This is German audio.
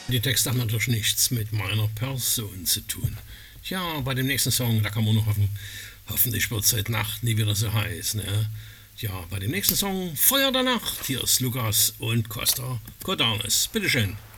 Die Texte haben natürlich nichts mit meiner Person zu tun. Ja, bei dem nächsten Song, da kann man nur hoffen, hoffentlich wird es heute Nacht nie wieder so heiß, ne? Ja, bei dem nächsten Song, Feuer der Nacht, hier ist Lukas und Costa Cordalis. Bitteschön.